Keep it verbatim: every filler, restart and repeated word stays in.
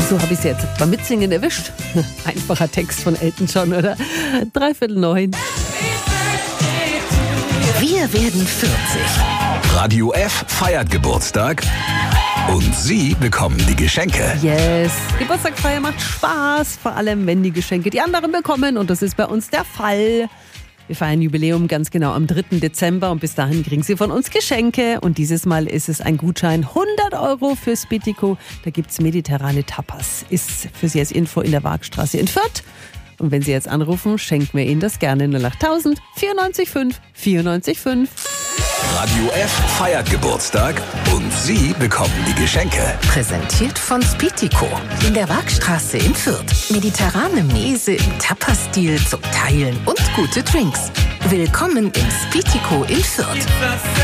So habe ich es jetzt beim Mitsingen erwischt. Einfacher Text von Elton John, oder? Dreiviertel neun. Wir werden vierzig. Radio F feiert Geburtstag und Sie bekommen die Geschenke. Yes, Geburtstagsfeier macht Spaß, vor allem wenn die Geschenke die anderen bekommen, und das ist bei uns der Fall. Wir feiern Jubiläum ganz genau am dritten Dezember und bis dahin kriegen Sie von uns Geschenke. Und dieses Mal ist es ein Gutschein, hundert Euro für Spitico. Da gibt es mediterrane Tapas. Ist für Sie als Info in der Waagstraße in Fürth. Und wenn Sie jetzt anrufen, schenken wir Ihnen das gerne. null acht null null vierundneunzig fünf vierundneunzig fünf. Radio F feiert Geburtstag und Sie bekommen die Geschenke. Präsentiert von Spitico in der Waagstraße in Fürth. Mediterrane Mese im Tapas-Stil zum Teilen und gute Drinks. Willkommen im Spitico in Fürth.